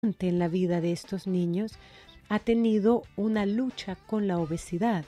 en la vida de estos niños ha tenido una lucha con la obesidad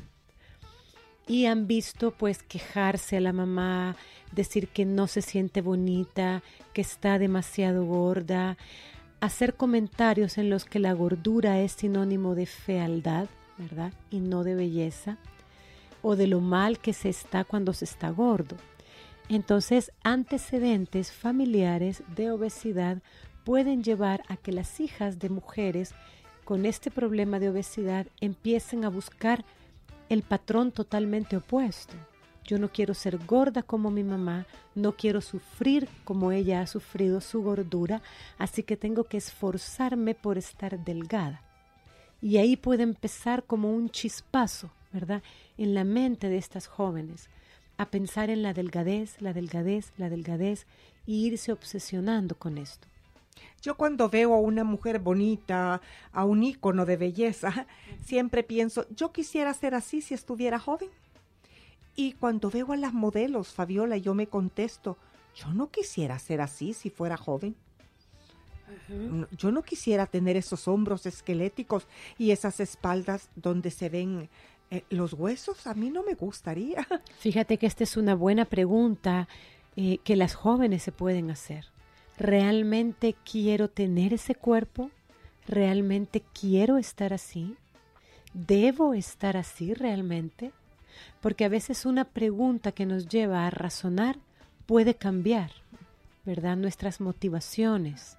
y han visto pues quejarse a la mamá, decir que no se siente bonita, que está demasiado gorda, hacer comentarios en los que la gordura es sinónimo de fealdad, ¿verdad? Y no de belleza, o de lo mal que se está cuando se está gordo. Entonces, antecedentes familiares de obesidad pueden llevar a que las hijas de mujeres con este problema de obesidad empiecen a buscar el patrón totalmente opuesto. Yo no quiero ser gorda como mi mamá, no quiero sufrir como ella ha sufrido su gordura, así que tengo que esforzarme por estar delgada. Y ahí puede empezar como un chispazo, ¿verdad?, en la mente de estas jóvenes, a pensar en la delgadez, la delgadez, la delgadez, y irse obsesionando con esto. Yo cuando veo a una mujer bonita, a un ícono de belleza, siempre pienso, yo quisiera ser así si estuviera joven. Y cuando veo a las modelos, Fabiola, yo me contesto, yo no quisiera ser así si fuera joven. Yo no quisiera tener esos hombros esqueléticos y esas espaldas donde se ven los huesos. A mí no me gustaría. Fíjate que esta es una buena pregunta que las jóvenes se pueden hacer. ¿Realmente quiero tener ese cuerpo? ¿Realmente quiero estar así? ¿Debo estar así realmente? Porque a veces una pregunta que nos lleva a razonar puede cambiar, ¿verdad?, nuestras motivaciones.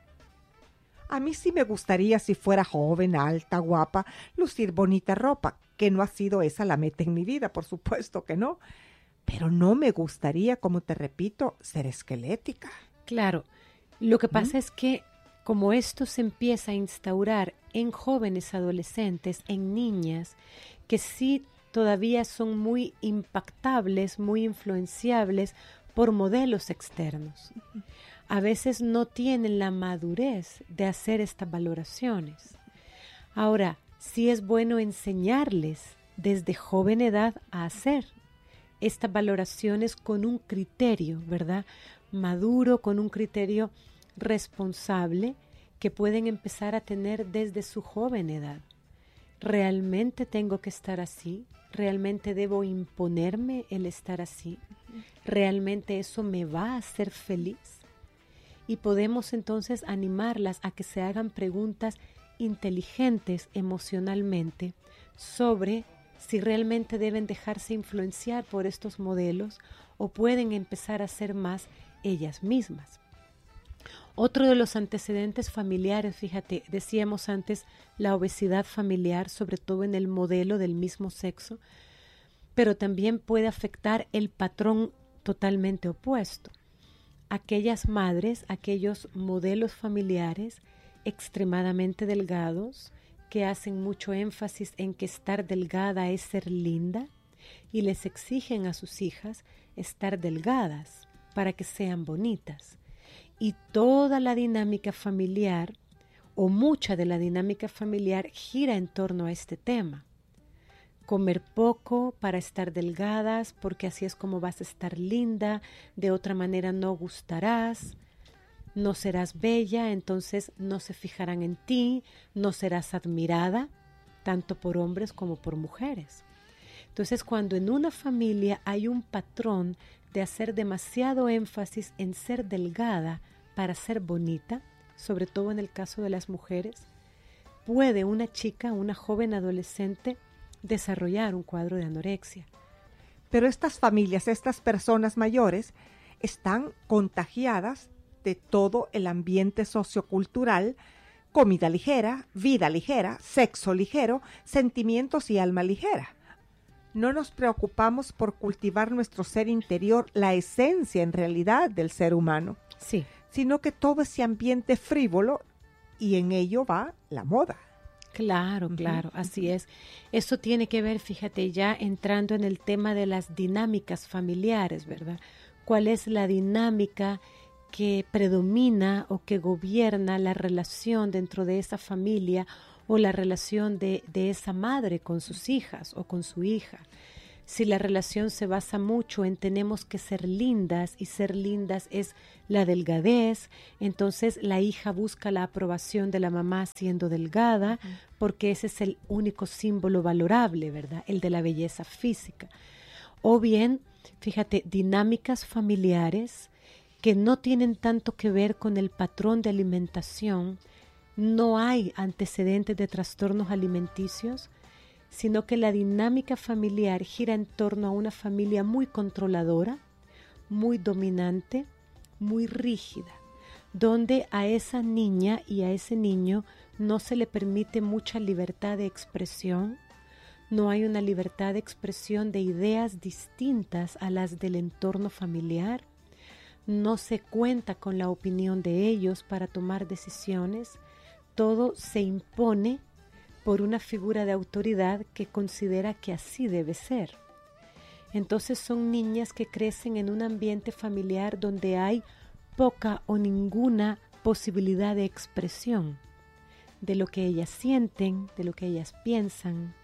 A mí sí me gustaría, si fuera joven, alta, guapa, lucir bonita ropa, que no ha sido esa la meta en mi vida, por supuesto que no. Pero no me gustaría, como te repito, ser esquelética. Claro, lo que pasa es que como esto se empieza a instaurar en jóvenes adolescentes, en niñas, que sí todavía son muy impactables, muy influenciables por modelos externos. A veces no tienen la madurez de hacer estas valoraciones. Ahora, sí es bueno enseñarles desde joven edad a hacer estas valoraciones con un criterio, ¿verdad?, maduro, con un criterio responsable que pueden empezar a tener desde su joven edad. ¿Realmente tengo que estar así? ¿Realmente debo imponerme el estar así? ¿Realmente eso me va a hacer feliz? Y podemos entonces animarlas a que se hagan preguntas inteligentes emocionalmente sobre si realmente deben dejarse influenciar por estos modelos o pueden empezar a ser más ellas mismas. Otro de los antecedentes familiares, fíjate, decíamos antes la obesidad familiar, sobre todo en el modelo del mismo sexo, pero también puede afectar el patrón totalmente opuesto. Aquellas madres, aquellos modelos familiares extremadamente delgados, que hacen mucho énfasis en que estar delgada es ser linda y les exigen a sus hijas estar delgadas para que sean bonitas. Y toda la dinámica familiar, o mucha de la dinámica familiar, gira en torno a este tema. Comer poco para estar delgadas, porque así es como vas a estar linda, de otra manera no gustarás, no serás bella, entonces no se fijarán en ti, no serás admirada, tanto por hombres como por mujeres. Entonces, cuando en una familia hay un patrón de hacer demasiado énfasis en ser delgada para ser bonita, sobre todo en el caso de las mujeres, puede una chica, una joven adolescente, desarrollar un cuadro de anorexia. Pero estas familias, estas personas mayores, están contagiadas de todo el ambiente sociocultural, comida ligera, vida ligera, sexo ligero, sentimientos y alma ligera. No nos preocupamos por cultivar nuestro ser interior, la esencia en realidad del ser humano, Sí, sino que todo ese ambiente frívolo, y en ello va la moda. claro, claro, así es. Eso tiene que ver, fíjate, ya entrando en el tema de las dinámicas familiares, ¿verdad? ¿Cuál es la dinámica que predomina o que gobierna la relación dentro de esa familia o la relación de esa madre con sus hijas o con su hija? Si la relación se basa mucho en tenemos que ser lindas y ser lindas es la delgadez, entonces la hija busca la aprobación de la mamá siendo delgada, porque ese es el único símbolo valorable, ¿verdad? El de la belleza física. O bien, fíjate, dinámicas familiares que no tienen tanto que ver con el patrón de alimentación, no hay antecedentes de trastornos alimenticios, sino que la dinámica familiar gira en torno a una familia muy controladora, muy dominante, muy rígida, donde a esa niña y a ese niño no se le permite mucha libertad de expresión, no hay una libertad de expresión de ideas distintas a las del entorno familiar, no se cuenta con la opinión de ellos para tomar decisiones, todo se impone por una figura de autoridad que considera que así debe ser. Entonces son niñas que crecen en un ambiente familiar donde hay poca o ninguna posibilidad de expresión de lo que ellas sienten, de lo que ellas piensan.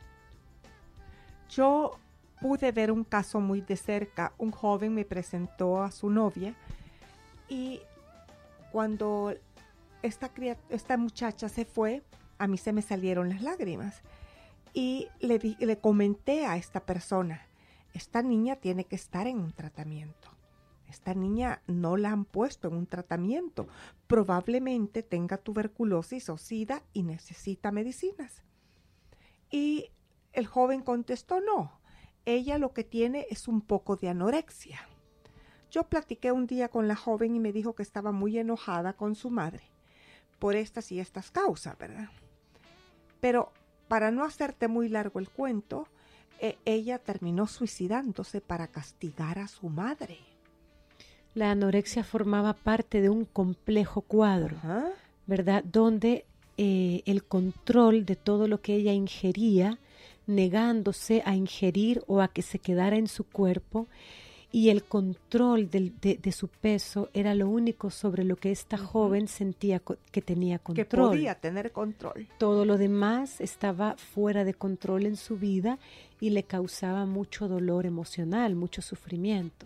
Yo pude ver un caso muy de cerca. Un joven me presentó a su novia y cuando esta muchacha se fue, a mí se me salieron las lágrimas y le comenté a esta persona, esta niña tiene que estar en un tratamiento. Esta niña no la han puesto en un tratamiento. Probablemente tenga tuberculosis o SIDA y necesita medicinas. Y el joven contestó, no, ella lo que tiene es un poco de anorexia. Yo platiqué un día con la joven y me dijo que estaba muy enojada con su madre por estas y estas causas, ¿verdad? Pero para no hacerte muy largo el cuento, ella terminó suicidándose para castigar a su madre. La anorexia formaba parte de un complejo cuadro, ¿verdad? Donde el control de todo lo que ella ingería, negándose a ingerir o a que se quedara en su cuerpo, y el control de su peso era lo único sobre lo que esta joven sentía que tenía control. Que podía tener control. Todo lo demás estaba fuera de control en su vida y le causaba mucho dolor emocional, mucho sufrimiento.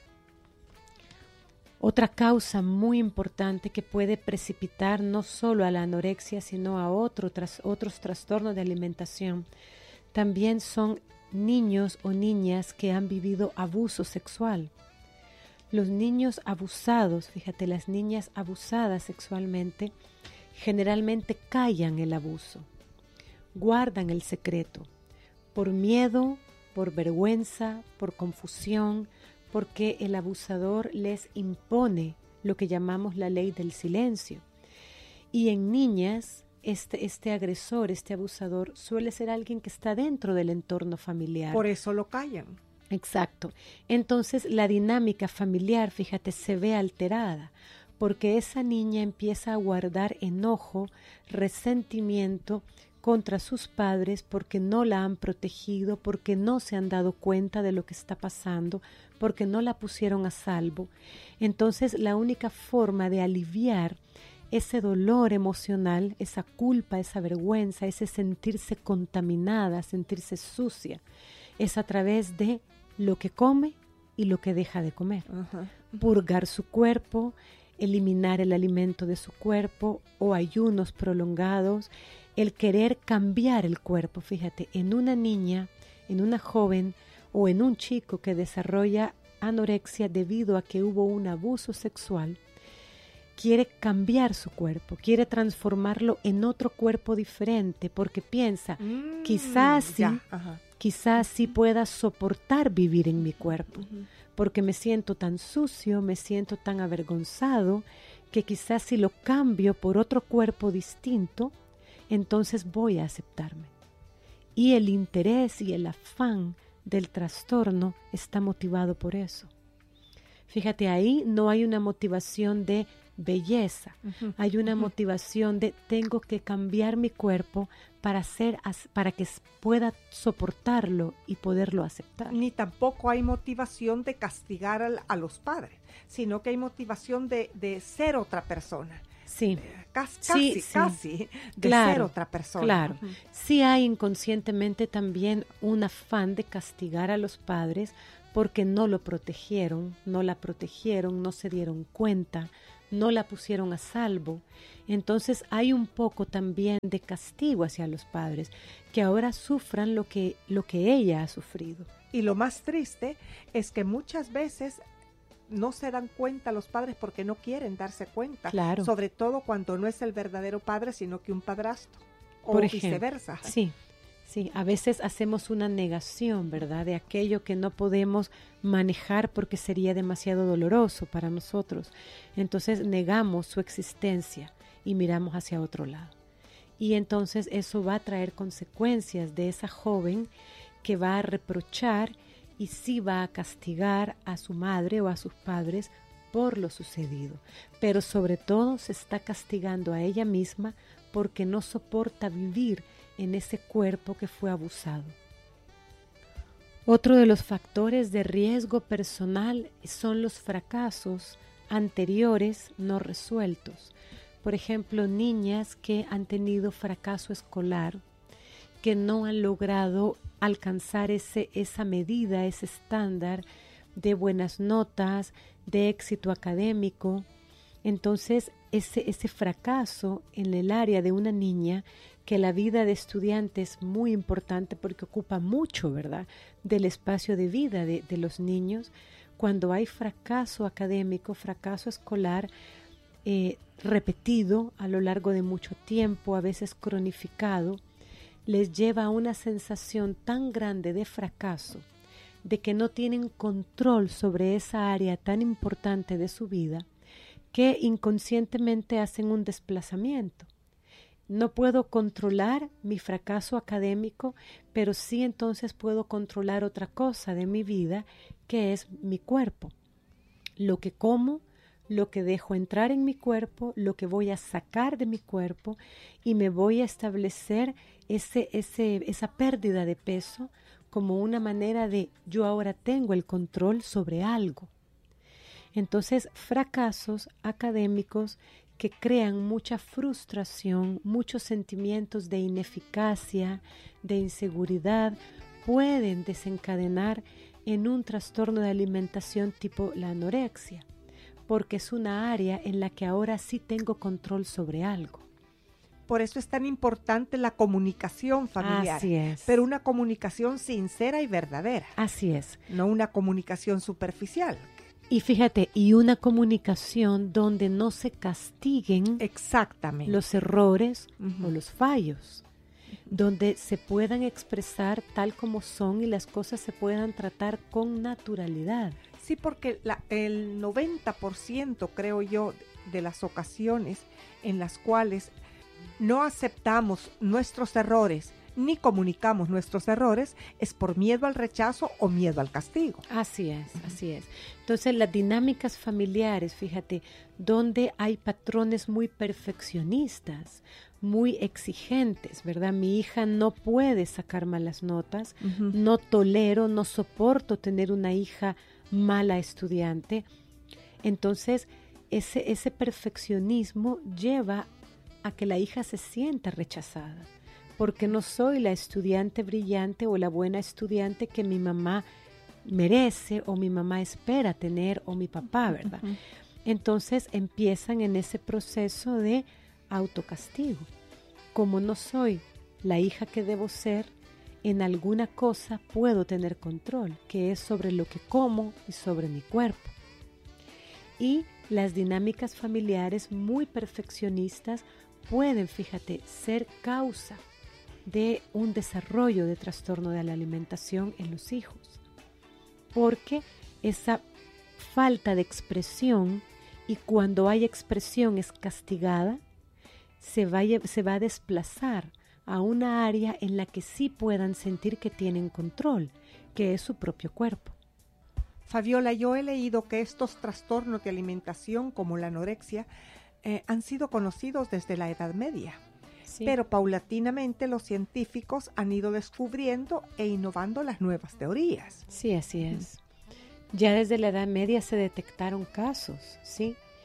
Otra causa muy importante que puede precipitar no solo a la anorexia, sino a otros trastornos de alimentación, también son niños o niñas que han vivido abuso sexual. Los niños abusados, fíjate, las niñas abusadas sexualmente, generalmente callan el abuso, guardan el secreto, por miedo, por vergüenza, por confusión, porque el abusador les impone lo que llamamos la ley del silencio. Y en niñas, este agresor, este abusador, suele ser alguien que está dentro del entorno familiar. Por eso lo callan. Exacto. Entonces la dinámica familiar, fíjate, se ve alterada, porque esa niña empieza a guardar enojo, resentimiento contra sus padres porque no la han protegido, porque no se han dado cuenta de lo que está pasando, porque no la pusieron a salvo. Entonces la única forma de aliviar ese dolor emocional, esa culpa, esa vergüenza, ese sentirse contaminada, sentirse sucia, es a través de lo que come y lo que deja de comer. Purgar su cuerpo, eliminar el alimento de su cuerpo o ayunos prolongados, el querer cambiar el cuerpo. Fíjate, en una niña, en una joven o en un chico que desarrolla anorexia debido a que hubo un abuso sexual, quiere cambiar su cuerpo, quiere transformarlo en otro cuerpo diferente porque piensa, quizás sí pueda soportar vivir en mi cuerpo, porque me siento tan sucio, me siento tan avergonzado, que quizás si lo cambio por otro cuerpo distinto, entonces voy a aceptarme. Y el interés y el afán del trastorno está motivado por eso. Fíjate, ahí no hay una motivación de belleza, hay una motivación de tengo que cambiar mi cuerpo para que pueda soportarlo y poderlo aceptar. Ni tampoco hay motivación de castigar a los padres, sino que hay motivación de ser otra persona, Sí. Casi de ser otra persona. Claro, sí hay inconscientemente también un afán de castigar a los padres porque no lo protegieron, no la protegieron, no se dieron cuenta, no la pusieron a salvo. Entonces hay un poco también de castigo hacia los padres, que ahora sufran lo que ella ha sufrido. Y lo más triste es que muchas veces no se dan cuenta los padres porque no quieren darse cuenta. Claro. Sobre todo cuando no es el verdadero padre, sino que un padrastro. O Por ejemplo, viceversa. Sí, a veces hacemos una negación, ¿verdad?, de aquello que no podemos manejar porque sería demasiado doloroso para nosotros. Entonces negamos su existencia y miramos hacia otro lado. Y entonces eso va a traer consecuencias de esa joven que va a reprochar y sí va a castigar a su madre o a sus padres por lo sucedido. Pero sobre todo se está castigando a ella misma porque no soporta vivir en ese cuerpo que fue abusado. Otro de los factores de riesgo personal son los fracasos anteriores no resueltos. Por ejemplo, niñas que han tenido fracaso escolar, que no han logrado alcanzar esa medida, ese estándar de buenas notas, de éxito académico. Entonces, ese fracaso en el área de una niña, que la vida de estudiante es muy importante porque ocupa mucho, ¿verdad?, del espacio de vida de los niños. Cuando hay fracaso académico, fracaso escolar repetido a lo largo de mucho tiempo, a veces cronificado, les lleva a una sensación tan grande de fracaso, de que no tienen control sobre esa área tan importante de su vida, que inconscientemente hacen un desplazamiento. No puedo controlar mi fracaso académico, pero sí entonces puedo controlar otra cosa de mi vida, que es mi cuerpo. Lo que como, lo que dejo entrar en mi cuerpo, lo que voy a sacar de mi cuerpo, y me voy a establecer esa pérdida de peso como una manera de yo ahora tengo el control sobre algo. Entonces, fracasos académicos que crean mucha frustración, muchos sentimientos de ineficacia, de inseguridad, pueden desencadenar en un trastorno de alimentación tipo la anorexia, porque es una área en la que ahora sí tengo control sobre algo. Por eso es tan importante la comunicación familiar. Así es. Pero una comunicación sincera y verdadera. Así es. No una comunicación superficial. Y fíjate, y una comunicación donde no se castiguen exactamente los errores o los fallos, donde se puedan expresar tal como son y las cosas se puedan tratar con naturalidad. Sí, porque el 90%, creo yo, de las ocasiones en las cuales no aceptamos nuestros errores ni comunicamos nuestros errores es por miedo al rechazo o miedo al castigo. Así es, así es. Entonces, las dinámicas familiares, fíjate, donde hay patrones muy perfeccionistas, muy exigentes, ¿verdad? Mi hija no puede sacar malas notas, no tolero, no soporto tener una hija mala estudiante. Entonces, ese perfeccionismo lleva a que la hija se sienta rechazada, porque no soy la estudiante brillante o la buena estudiante que mi mamá merece o mi mamá espera tener o mi papá, ¿verdad? Entonces empiezan en ese proceso de autocastigo. Como no soy la hija que debo ser, en alguna cosa puedo tener control, que es sobre lo que como y sobre mi cuerpo. Y las dinámicas familiares muy perfeccionistas pueden, fíjate, ser causa de un desarrollo de trastorno de la alimentación en los hijos, porque esa falta de expresión, y cuando hay expresión es castigada, se va a desplazar a una área en la que sí puedan sentir que tienen control, que es su propio cuerpo. Fabiola, yo he leído que estos trastornos de alimentación como la anorexia han sido conocidos desde la Edad Media. Sí. Pero paulatinamente los científicos han ido descubriendo e innovando las nuevas teorías. Sí, así es. Ya desde la Edad Media se detectaron casos, ¿sí?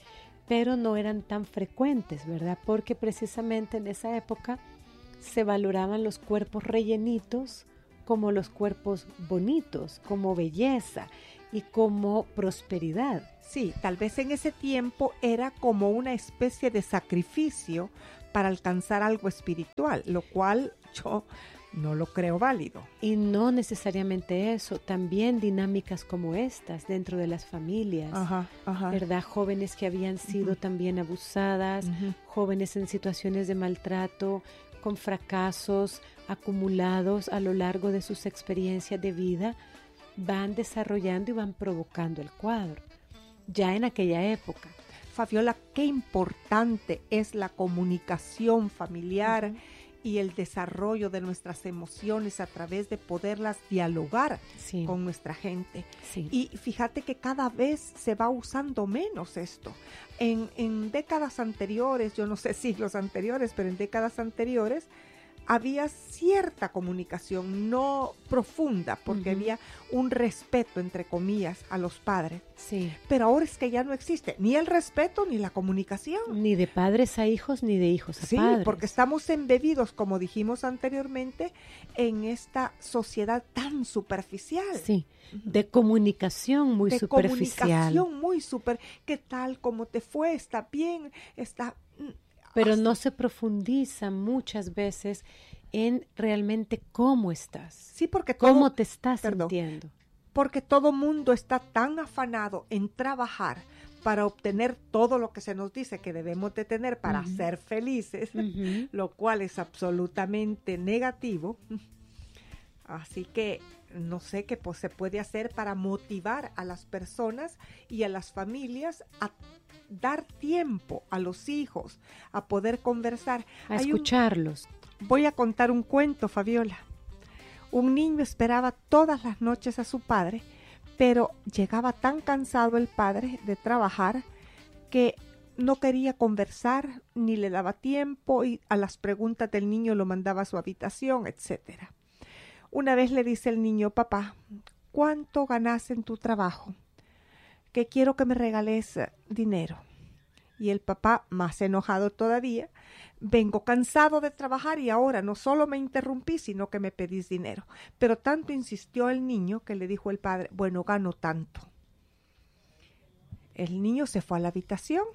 pero no eran tan frecuentes, ¿verdad? Porque precisamente en esa época se valoraban los cuerpos rellenitos como los cuerpos bonitos, como belleza y como prosperidad. Sí, tal vez en ese tiempo era como una especie de sacrificio para alcanzar algo espiritual, lo cual yo no lo creo válido. Y no necesariamente eso, también dinámicas como estas dentro de las familias, ¿verdad? Jóvenes que habían sido también abusadas, jóvenes en situaciones de maltrato, con fracasos acumulados a lo largo de sus experiencias de vida, van desarrollando y van provocando el cuadro, ya en aquella época. Fabiola, qué importante es la comunicación familiar y el desarrollo de nuestras emociones a través de poderlas dialogar con nuestra gente. Sí. Y fíjate que cada vez se va usando menos esto. En décadas anteriores, yo no sé siglos anteriores, pero en décadas anteriores había cierta comunicación, no profunda, porque había un respeto, entre comillas, a los padres. Sí. Pero ahora es que ya no existe ni el respeto ni la comunicación. Ni de padres a hijos, ni de hijos a padres. Sí, porque estamos embebidos, como dijimos anteriormente, en esta sociedad tan superficial. Sí, de comunicación muy superficial. De comunicación muy ¿qué tal? ¿Cómo te fue? ¿Está bien? ¿Está...? Pero no se profundiza muchas veces en realmente cómo estás. Sí, porque cómo te estás sintiendo. Porque todo mundo está tan afanado en trabajar para obtener todo lo que se nos dice que debemos de tener para ser felices, lo cual es absolutamente negativo. Así que no sé qué se puede hacer para motivar a las personas y a las familias a dar tiempo a los hijos, a poder conversar. A escucharlos. Voy a contar un cuento, Fabiola. Un niño esperaba todas las noches a su padre, pero llegaba tan cansado el padre de trabajar que no quería conversar ni le daba tiempo y a las preguntas del niño lo mandaba a su habitación, etcétera. Una vez le dice el niño: papá, ¿cuánto ganas en tu trabajo? Que quiero que me regales dinero. Y el papá, más enojado todavía: vengo cansado de trabajar y ahora no solo me interrumpí, sino que me pedís dinero. Pero tanto insistió el niño que le dijo el padre: bueno, gano tanto. El niño se fue a la habitación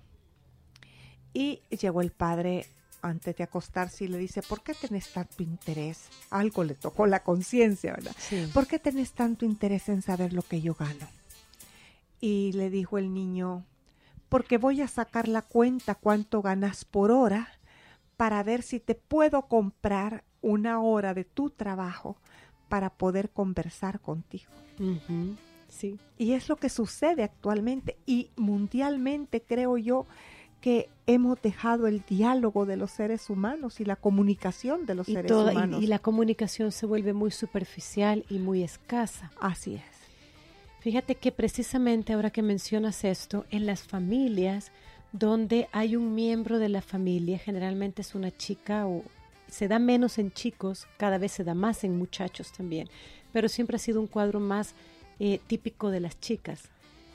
y llegó el padre antes de acostarse y le dice: ¿por qué tenés tanto interés? Algo le tocó la conciencia, ¿verdad? Sí. ¿Por qué tenés tanto interés en saber lo que yo gano? Y le dijo el niño: porque voy a sacar la cuenta cuánto ganas por hora para ver si te puedo comprar una hora de tu trabajo para poder conversar contigo. Sí. Y es lo que sucede actualmente y mundialmente, creo yo, que hemos dejado el diálogo de los seres humanos y la comunicación de los seres humanos. Y la comunicación se vuelve muy superficial y muy escasa. Así es. Fíjate que precisamente ahora que mencionas esto, en las familias donde hay un miembro de la familia, generalmente es una chica, o se da menos en chicos, cada vez se da más en muchachos también, pero siempre ha sido un cuadro más típico de las chicas.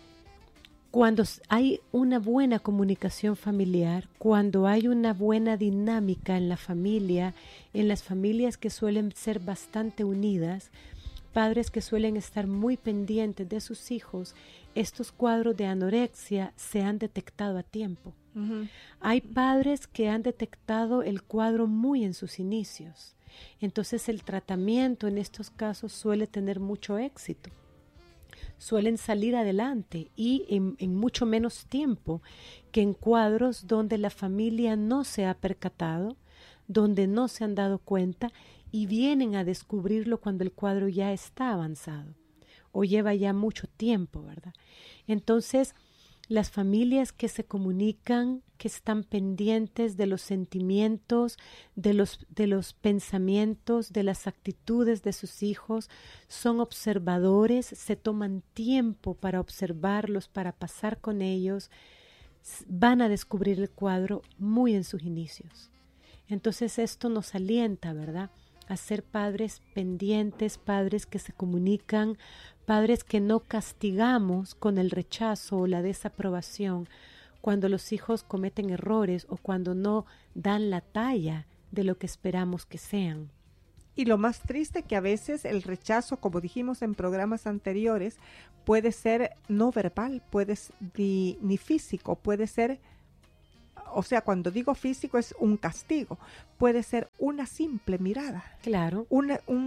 Cuando hay una buena comunicación familiar, cuando hay una buena dinámica en la familia, en las familias que suelen ser bastante unidas, padres que suelen estar muy pendientes de sus hijos, estos cuadros de anorexia se han detectado a tiempo. Hay padres que han detectado el cuadro muy en sus inicios. Entonces el tratamiento en estos casos suele tener mucho éxito. Suelen salir adelante y en mucho menos tiempo que en cuadros donde la familia no se ha percatado, donde no se han dado cuenta y vienen a descubrirlo cuando el cuadro ya está avanzado o lleva ya mucho tiempo, ¿verdad? Entonces, las familias que se comunican, que están pendientes de los sentimientos, de los pensamientos, de las actitudes de sus hijos, son observadores, se toman tiempo para observarlos, para pasar con ellos, van a descubrir el cuadro muy en sus inicios. Entonces esto nos alienta, ¿verdad?, a ser padres pendientes, padres que se comunican, padres que no castigamos con el rechazo o la desaprobación cuando los hijos cometen errores o cuando no dan la talla de lo que esperamos que sean. Y lo más triste que a veces el rechazo, como dijimos en programas anteriores, puede ser no verbal, puede ser ni físico, puede ser, o sea, cuando digo físico es un castigo, puede ser una simple mirada. Claro. Un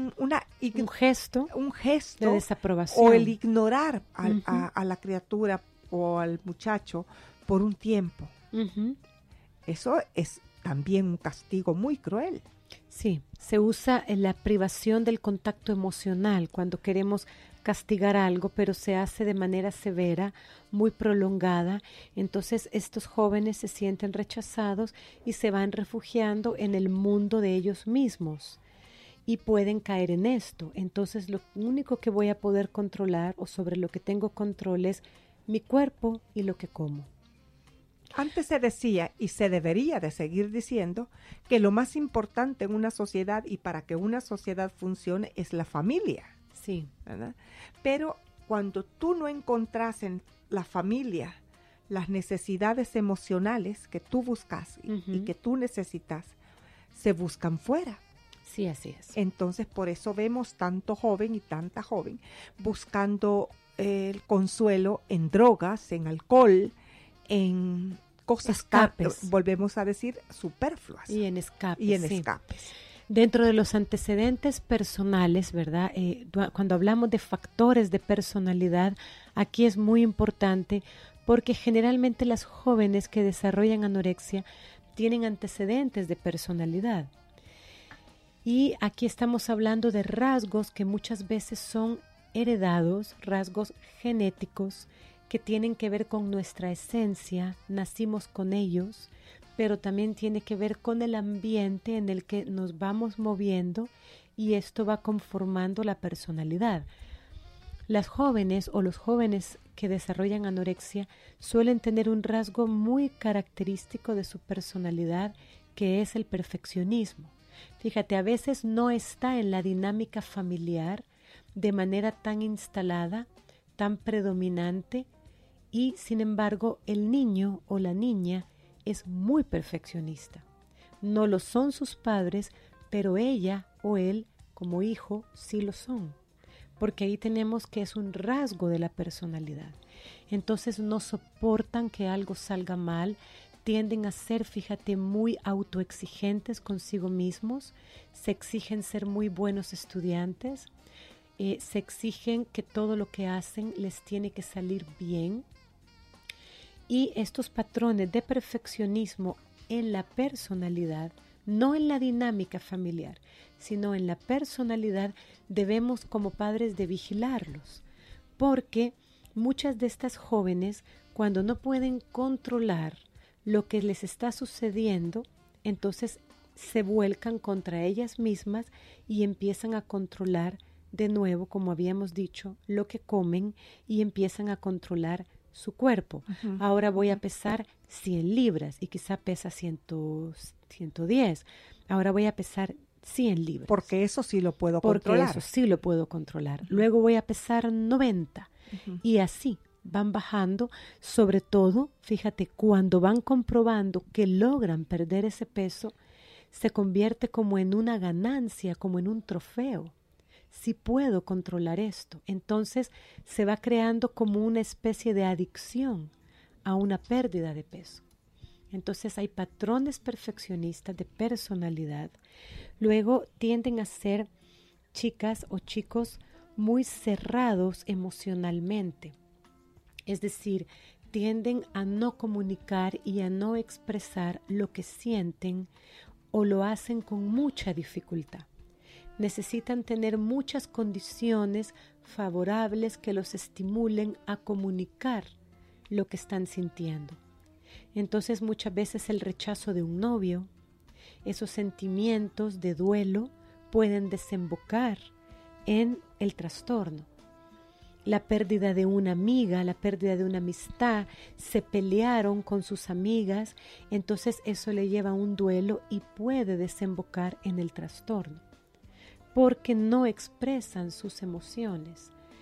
gesto de desaprobación. O el ignorar a la criatura o al muchacho por un tiempo. Eso es también un castigo muy cruel. Sí, se usa en la privación del contacto emocional cuando queremos castigar algo, pero se hace de manera severa, muy prolongada. Entonces estos jóvenes se sienten rechazados y se van refugiando en el mundo de ellos mismos y pueden caer en esto. Entonces lo único que voy a poder controlar o sobre lo que tengo control es mi cuerpo y lo que como. Antes se decía, y se debería de seguir diciendo, que lo más importante en una sociedad y para que una sociedad funcione es la familia. Sí. ¿Verdad? Pero cuando tú no encontrás en la familia las necesidades emocionales que tú buscas y que tú necesitas, se buscan fuera. Sí, así es. Entonces, por eso vemos tanto joven y tanta joven buscando el consuelo en drogas, en alcohol, en cosas, volvemos a decir, superfluas. Y en escapes. Escapes. Dentro de los antecedentes personales, ¿verdad? Cuando hablamos de factores de personalidad, aquí es muy importante porque generalmente las jóvenes que desarrollan anorexia tienen antecedentes de personalidad. Y aquí estamos hablando de rasgos que muchas veces son heredados, rasgos genéticos, que tienen que ver con nuestra esencia, nacimos con ellos, pero también tiene que ver con el ambiente en el que nos vamos moviendo y esto va conformando la personalidad. Las jóvenes o los jóvenes que desarrollan anorexia suelen tener un rasgo muy característico de su personalidad, que es el perfeccionismo. Fíjate, a veces no está en la dinámica familiar de manera tan instalada, tan predominante, y sin embargo el niño o la niña es muy perfeccionista. No lo son sus padres, pero ella o él como hijo sí lo son, porque ahí tenemos que es un rasgo de la personalidad. Entonces no soportan que algo salga mal, tienden a ser, fíjate, muy autoexigentes consigo mismos, se exigen ser muy buenos estudiantes, se exigen que todo lo que hacen les tiene que salir bien. Y estos patrones de perfeccionismo en la personalidad, no en la dinámica familiar, sino en la personalidad, debemos como padres de vigilarlos, porque muchas de estas jóvenes, cuando no pueden controlar lo que les está sucediendo, entonces se vuelcan contra ellas mismas y empiezan a controlar de nuevo, como habíamos dicho, lo que comen y empiezan a controlar su cuerpo. Ahora voy a pesar 100 libras y quizá pesa 110. Ahora voy a pesar 100 libras. Porque eso sí lo puedo controlar. Porque eso sí lo puedo controlar. Luego voy a pesar 90 y así van bajando. Sobre todo, fíjate, cuando van comprobando que logran perder ese peso, se convierte como en una ganancia, como en un trofeo. Si puedo controlar esto, entonces se va creando como una especie de adicción a una pérdida de peso. Entonces hay patrones perfeccionistas de personalidad. Luego tienden a ser chicas o chicos muy cerrados emocionalmente. Es decir, tienden a no comunicar y a no expresar lo que sienten o lo hacen con mucha dificultad. Necesitan tener muchas condiciones favorables que los estimulen a comunicar lo que están sintiendo. Entonces muchas veces el rechazo de un novio, esos sentimientos de duelo pueden desembocar en el trastorno. La pérdida de una amiga, la pérdida de una amistad, se pelearon con sus amigas, entonces eso le lleva a un duelo y puede desembocar en el trastorno, porque no expresan sus emociones.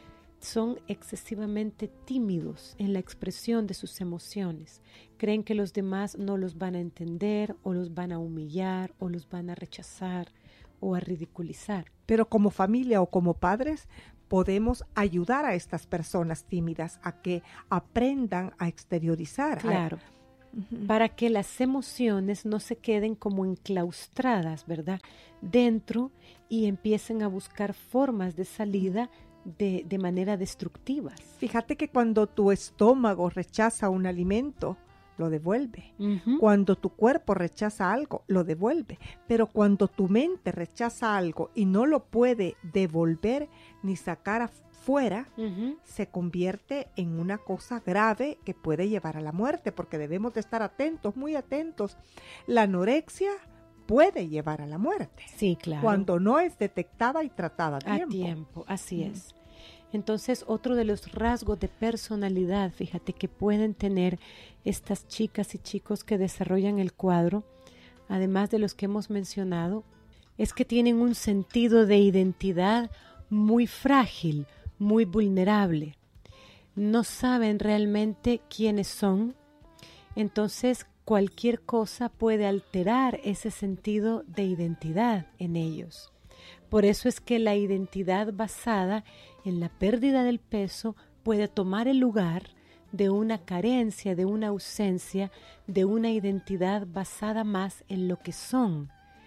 son excesivamente tímidos en la expresión de sus emociones. Creen que los demás no los van a entender, o los van a humillar, o los van a rechazar, o a ridiculizar. Pero como familia o como padres podemos ayudar a estas personas tímidas a que aprendan a exteriorizar. Claro, para que las emociones no se queden como enclaustradas, ¿verdad?, dentro, y empiecen a buscar formas de salida de manera destructivas. Fíjate que cuando tu estómago rechaza un alimento, lo devuelve. Uh-huh. Cuando tu cuerpo rechaza algo, lo devuelve. Pero cuando tu mente rechaza algo y no lo puede devolver ni sacar afuera, Uh-huh. se convierte en una cosa grave que puede llevar a la muerte, porque debemos de estar atentos, muy atentos. La anorexia puede llevar a la muerte. Sí, claro. Cuando no es detectada y tratada a tiempo. Así es. Entonces, otro de los rasgos de personalidad, fíjate, que pueden tener estas chicas y chicos que desarrollan el cuadro, además de los que hemos mencionado, es que tienen un sentido de identidad muy frágil, muy vulnerable. No saben realmente quiénes son, entonces cualquier cosa puede alterar ese sentido de identidad en ellos. Por eso es que la identidad basada en la pérdida del peso puede tomar el lugar de una carencia, de una ausencia, de una identidad basada más en lo que son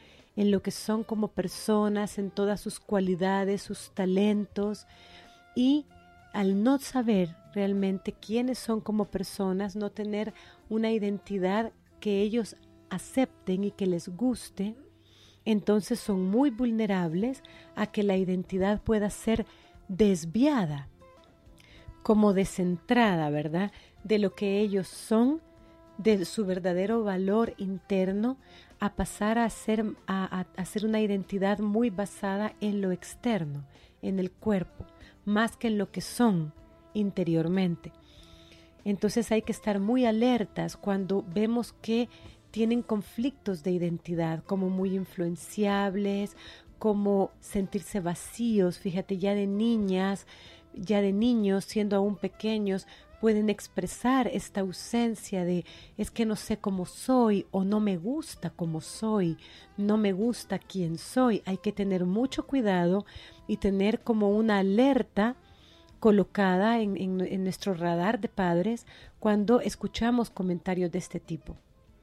como personas, en todas sus cualidades, sus talentos, y al no saber realmente quiénes son como personas, no tener una identidad que ellos acepten y que les guste, entonces son muy vulnerables a que la identidad pueda ser desviada, como descentrada, ¿verdad?, de lo que ellos son, de su verdadero valor interno, a pasar a ser una identidad muy basada en lo externo, en el cuerpo, más que en lo que son interiormente. Entonces hay que estar muy alertas cuando vemos que tienen conflictos de identidad, como muy influenciables, como sentirse vacíos. Fíjate, ya de niñas, ya de niños, siendo aún pequeños, pueden expresar esta ausencia de es que no sé cómo soy, o no me gusta cómo soy, no me gusta quién soy. Hay que tener mucho cuidado y tener como una alerta colocada en nuestro radar de padres cuando escuchamos comentarios de este tipo.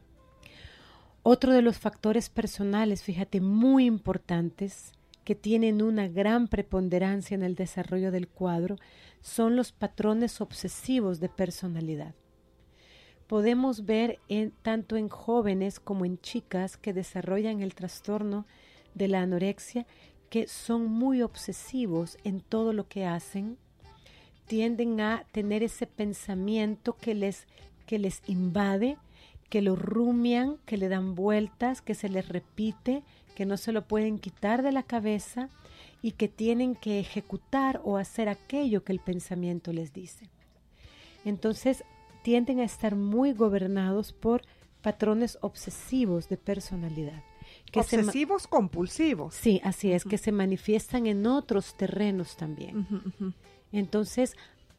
Otro de los factores personales, fíjate, muy importantes, que tienen una gran preponderancia en el desarrollo del cuadro, son los patrones obsesivos de personalidad. Podemos ver tanto en jóvenes como en chicas que desarrollan el trastorno de la anorexia, que son muy obsesivos en todo lo que hacen, tienden a tener ese pensamiento que les invade, que lo rumian, que le dan vueltas, que se les repite, que no se lo pueden quitar de la cabeza y que tienen que ejecutar o hacer aquello que el pensamiento les dice. Entonces tienden a estar muy gobernados por patrones obsesivos de personalidad. Obsesivos compulsivos. Sí, así es, que se manifiestan en otros terrenos también. Entonces,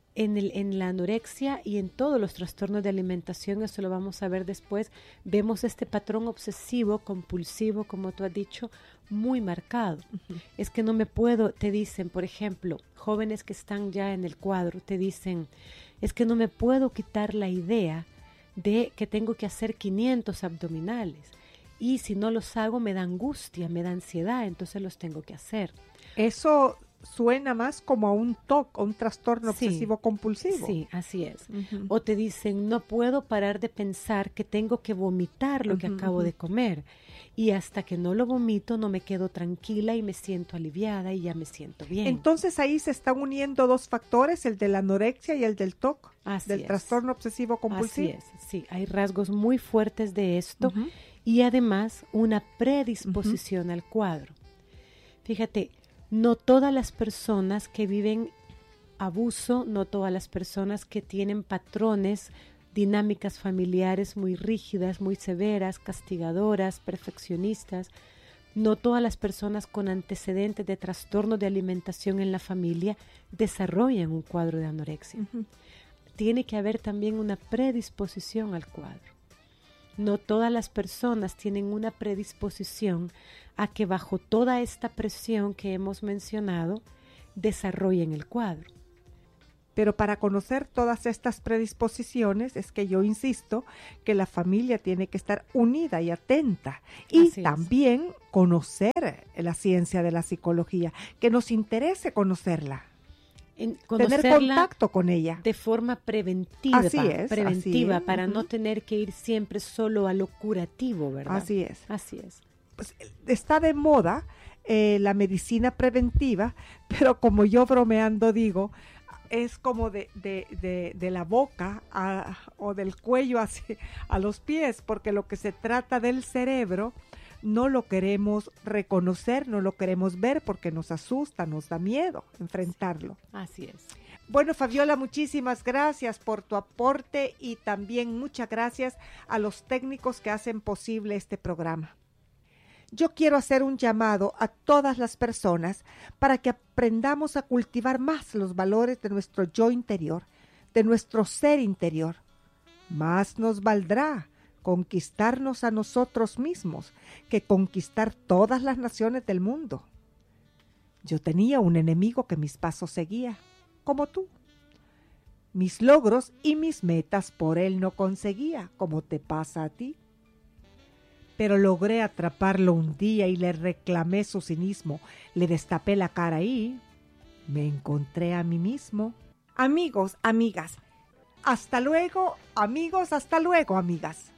en la anorexia y en todos los trastornos de alimentación, eso lo vamos a ver después, vemos este patrón obsesivo, compulsivo, como tú has dicho, muy marcado. Es que no me puedo, te dicen, por ejemplo, jóvenes que están ya en el cuadro, te dicen, es que no me puedo quitar la idea de que tengo que hacer 500 abdominales. Y si no los hago me da angustia, me da ansiedad, entonces los tengo que hacer. Eso suena más como a un TOC, a un trastorno obsesivo compulsivo. Sí, así es. O te dicen, no puedo parar de pensar que tengo que vomitar lo que acabo de comer. Y hasta que no lo vomito no me quedo tranquila y me siento aliviada y ya me siento bien. Entonces ahí se están uniendo dos factores, el de la anorexia y el del TOC, del trastorno obsesivo compulsivo. Así es, sí, hay rasgos muy fuertes de esto y además una predisposición al cuadro. Fíjate, no todas las personas que viven abuso, no todas las personas que tienen patrones, dinámicas familiares muy rígidas, muy severas, castigadoras, perfeccionistas, No todas las personas con antecedentes de trastornos de alimentación en la familia desarrollan un cuadro de anorexia. Tiene que haber también una predisposición al cuadro. No todas las personas tienen una predisposición a que bajo toda esta presión que hemos mencionado desarrollen el cuadro. Pero para conocer todas estas predisposiciones es que yo insisto que la familia tiene que estar unida y atenta y también conocer la ciencia de la psicología, que nos interese conocerla. Tener contacto con ella. De forma preventiva. Así es. Para no tener que ir siempre solo a lo curativo, ¿verdad? Así es. Pues, está de moda la medicina preventiva, pero como yo bromeando digo, es como de la boca o del cuello a los pies, porque lo que se trata del cerebro no lo queremos reconocer, no lo queremos ver porque nos asusta, nos da miedo enfrentarlo. Así es. Bueno, Fabiola, muchísimas gracias por tu aporte y también muchas gracias a los técnicos que hacen posible este programa. Yo quiero hacer un llamado a todas las personas para que aprendamos a cultivar más los valores de nuestro yo interior, de nuestro ser interior. Más nos valdrá conquistarnos a nosotros mismos que conquistar todas las naciones del mundo. Yo tenía un enemigo que mis pasos seguía, como tú. Mis logros y mis metas por él no conseguía, como te pasa a ti. Pero logré atraparlo un día y le reclamé su cinismo, le destapé la cara y me encontré a mí mismo. Amigos, amigas, hasta luego, amigos, hasta luego, amigas.